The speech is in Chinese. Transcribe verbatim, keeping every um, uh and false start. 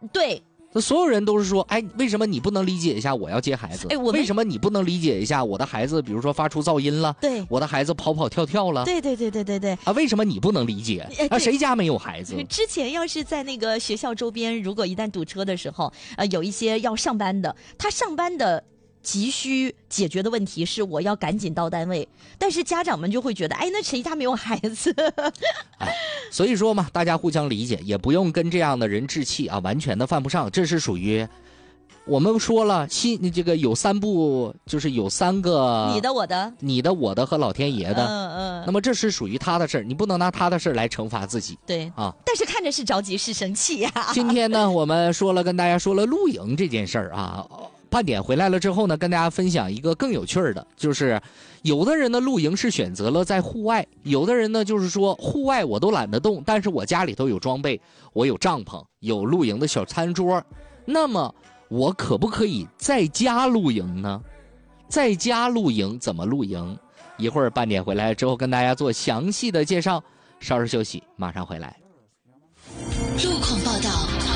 对。 那所有人都是说，哎，为什么你不能理解一下我要接孩子？ 哎，我为什么你不能理解一下我的孩子，比如说发出噪音了， 对， 我的孩子跑跑跳跳了， 对对对对对对啊，为什么你不能理解？啊，谁家没有孩子？ 之前要是在那个学校周边，如果一旦堵车的时候，呃，有一些要上班的，他上班的急需解决的问题是我要赶紧到单位，但是家长们就会觉得，哎，那谁家没有孩子？ 哎，所以说嘛，大家互相理解，也不用跟这样的人置气啊，完全的犯不上。这是属于我们说了，新这个有三部，就是有三个你的、我的、 你的、我的和老天爷的。 嗯嗯。 那么这是属于他的事儿，你不能拿他的事儿来惩罚自己。 对啊， 但是看着是着急是生气呀、啊。 今天呢，我们说了跟大家说了露营这件事儿啊。半点回来了之后呢，跟大家分享一个更有趣的，就是有的人呢露营是选择了在户外，有的人呢就是说户外我都懒得动，但是我家里头有装备，我有帐篷，有露营的小餐桌，那么我可不可以在家露营呢？在家露营怎么露营？一会儿半点回来之后跟大家做详细的介绍，稍事休息，马上回来。 路况报道。